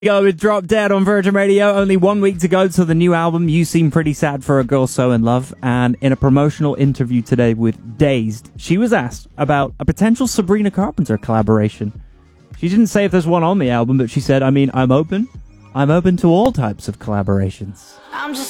Go with Drop Dead on Virgin Radio. Only 1 week to go till the new album, You Seem Pretty Sad for a Girl So In Love. And in a promotional interview today with Dazed, she was asked about a potential Sabrina Carpenter collaboration. She didn't say if there's one on the album, but she said, I'm open to all types of collaborations. I'm just